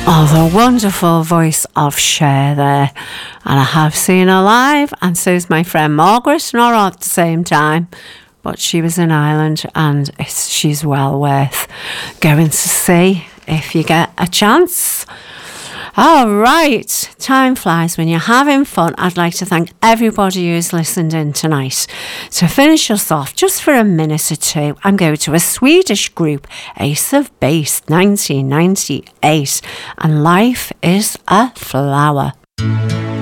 Oh, the wonderful voice of Cher there. And I have seen her live, and so's my friend Margaret, not at the same time. But she was in Ireland, and she's well worth going to see if you get a chance. All right, time flies when you're having fun. I'd like to thank everybody who's listened in tonight. To finish us off, just for a minute or two, I'm going to a Swedish group, Ace of Base, 1998, and Life is a Flower.